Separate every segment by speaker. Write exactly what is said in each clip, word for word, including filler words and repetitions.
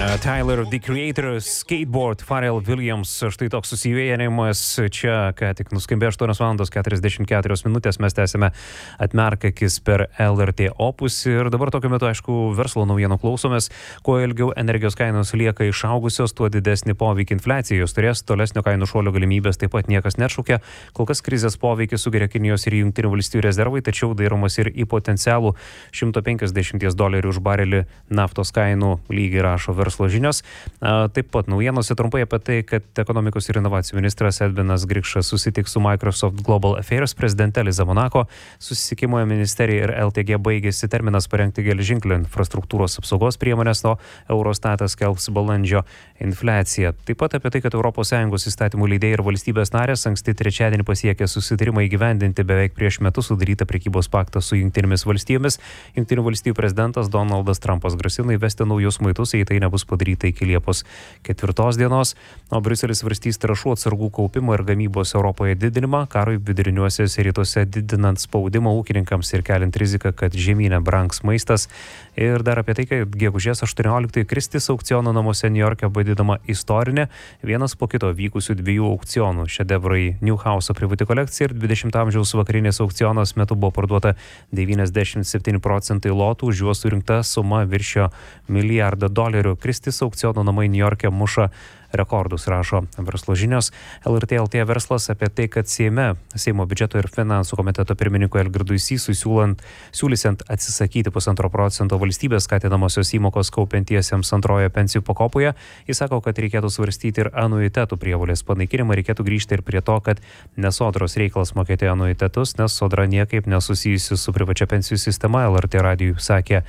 Speaker 1: Tyler, The Creator, Skateboard, Pharrell Williams, štai toks susivienimas. Čia, ką tik nuskambėjo aštuonios valandos keturiasdešimt keturios minutės, mes tęsime Atmerk akis per L R T Opus. Ir dabar tokiu metu, aišku, verslo naujienų klausomės. Kuo ilgiau energijos kainos lieka išaugusios, tuo didesnį poveikį infliacijai jos turės, tolesnio kainų šuolio galimybės taip pat niekas neatšaukia. Kol kas krizės poveikį sugeria Kinijos ir Jungtinių valstijų rezervai, tačiau dairomas ir į potencialų šimto penkiasdešimt dolerių už barelį naftos kainų lygį, rašo Verslo žinios. Taip pat naujienose trumpai apie tai, kad ekonomikos ir inovacijų ministras Edvinas Grikšas susitiks su Microsoft Global Affairs prezidente Liza Monaco. Susisiekimo ministerija ir L T G baigėsi terminas parengti geležinkelio infrastruktūros apsaugos priemonės, o Eurostatas skelbs balandžio infliaciją. Taip pat apie tai, kad Europos Sąjungos įstatymų leidėjai ir valstybės narės anksti trečiadienį pasiekė susitarimą įgyvendinti beveik prieš metus sudarytą prekybos paktą su Jungtinėmis valstijomis. Jungtinių valstijų prezidentas Donaldas Trumpas grasina įvesti naujus muitus, jei tai nebus padaryta iki Liepos ketvirtos dienos, o Briuselis svarstys trąšų atsargų kaupimo ir gamybos Europoje didinimą, karui viduriniuosiuose rytuose didinant spaudimą ūkininkams ir keliant riziką, kad žemyne brangs maistas. Ir dar apie tai, kad gegužės aštuonioliktąją Kristis aukciono namuose Niujorke vadinama istorinė, vienas po kito vykusių dviejų aukcionų. Šedevrai Newhouse'o privati kolekcija ir dvidešimto amžiaus vakarinės aukcionas metu buvo parduota devyniasdešimt septyni procentai lotų, už juos surinkta suma viršio milijardą dolerių. Kristis aukciono namai Niujorke muša rekordus, rašo Verslo žinios. L R T L T verslas apie tai, kad Seime, Seimo biudžeto ir finansų komiteto pirmininko Algirdui Sysui siūlant, siūlysiant atsisakyti pusantro procento valstybės skatinamosios įmokos kaupiantiesiems antrojoje pensijų pakopoje. Jis sako, kad reikėtų svarstyti ir anuitetų prievolės panaikinimą, reikėtų grįžti ir prie to, kad nesodros reikalas mokėti anuitetus, nes sodra niekaip nesusijusi su privačia pensijų sistema, L R T radijui sakė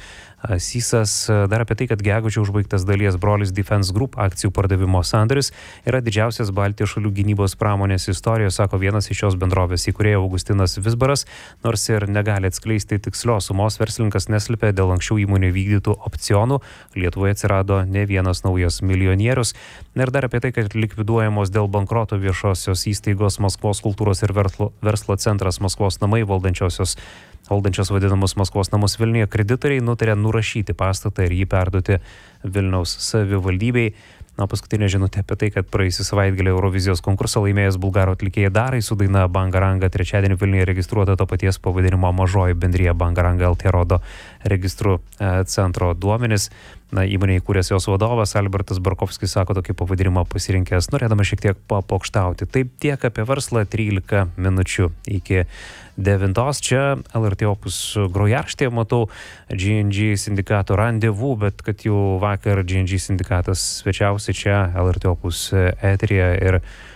Speaker 1: Sysas. Dar apie tai, kad gegužę užbaigtas dalies Brolis Defense Group akcijų pardavimo sandoris yra didžiausias Baltijos šalių gynybos pramonės istorijoje, sako vienas iš šios bendrovės įkūrėjų Augustinas Vizbaras. Nors ir negali atskleisti tikslios sumos, verslininkas neslėpė, dėl anksčiau įmonė vykdytų opcionų Lietuvoje atsirado ne vienas naujas milijonierius. Ir dar apie tai, kad likviduojamos dėl bankroto viešosios įstaigos Maskvos kultūros ir verslo, verslo centras Maskvos namai valdančiosios valdančios vadinamus Maskvos namus Vilniuje kreditoriai nutarė nurašyti pastatą ir jį perduoti Vilniaus savivaldybei. Na, paskutinė žinutė apie tai, kad praėjusį savaitgalį Eurovizijos konkursą laimėjęs bulgarų atlikėjai Darai su daina Bangaranga trečiadienį Vilniuje registruota to paties pavadinimo mažoji bendrija Bangaranga L T rodo registrų centro duomenis. Na, įmonė įkūręs jos vadovas Albertas Barkovskis sako tokį pavadinimą pasirinkęs, norėdamas šiek tiek papokštauti. Taip tiek apie verslą, trylika minučių iki devintos. Čia L R T Opus grojaraštėje matau G N G sindikato randevu, bet kad jau vakar G N G sindikatas svečiausi čia L R T Opus eteryje ir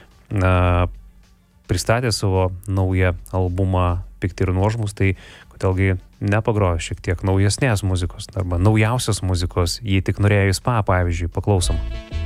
Speaker 1: na, pristatė savo naują albumą Pikti ir nuožmus, tai kodėlgi nepagrojo šiek tiek naujesnės muzikos arba naujausios muzikos, jei tik norėjo į spa, pavyzdžiui, paklausom.